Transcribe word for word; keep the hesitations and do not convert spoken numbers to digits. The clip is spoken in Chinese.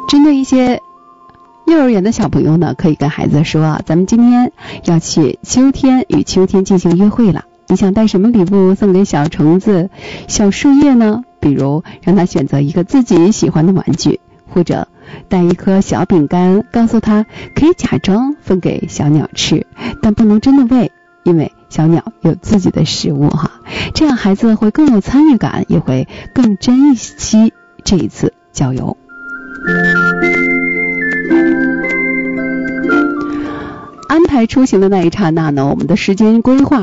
针对一些幼儿园的小朋友呢，可以跟孩子说啊，咱们今天要去秋天与秋天进行约会了，你想带什么礼物送给小虫子、小树叶呢？比如让他选择一个自己喜欢的玩具，或者带一颗小饼干，告诉他可以假装分给小鸟吃，但不能真的喂，因为小鸟有自己的食物哈。这样孩子会更有参与感，也会更珍惜这一次郊游。安排出行的那一刹那呢，我们的时间规划